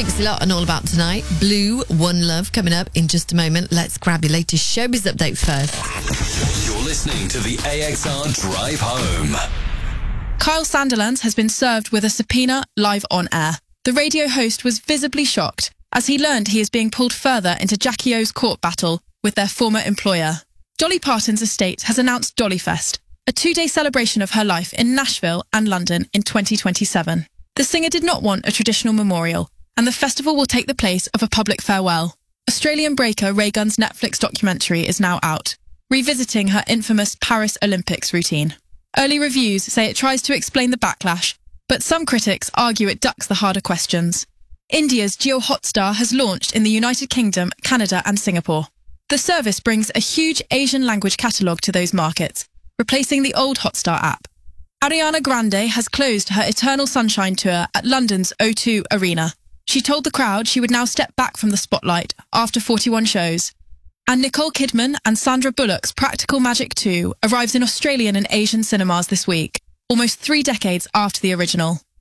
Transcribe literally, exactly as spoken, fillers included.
Thanks a lot and all about tonight. Blue, One Love coming up in just a moment. Let's grab your latest showbiz updates first. You're listening to the A X R Drive Home. Kyle Sandilands has been served with a subpoena live on air. The radio host was visibly shocked as he learned he is being pulled further into Jackie O's court battle with their former employer. Dolly Parton's estate has announced Dollyfest, a two-day celebration of her life in Nashville and London in twenty twenty-seven. The singer did not want a traditional memorial, and the festival will take the place of a public farewell. Australian breaker Ray Gunn's Netflix documentary is now out, revisiting her infamous Paris Olympics routine. Early reviews say it tries to explain the backlash, but some critics argue it ducks the harder questions. India's Jio Hotstar has launched in the United Kingdom, Canada and Singapore. The service brings a huge Asian language catalogue to those markets, replacing the old Hotstar app. Ariana Grande has closed her Eternal Sunshine tour at London's O two Arena. She told the crowd she would now step back from the spotlight after forty-one shows. And Nicole Kidman and Sandra Bullock's Practical Magic two arrives in Australian and Asian cinemas this week, almost three decades after the original.